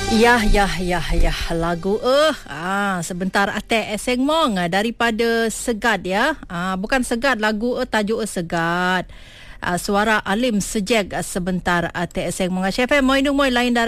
Ya, lagu sebentar ate eseng mong daripada Segat ya. Bukan Segat, lagu tajuk Segat. Suara Alim Sejek sebentar ate eseng mong. Chef moi lain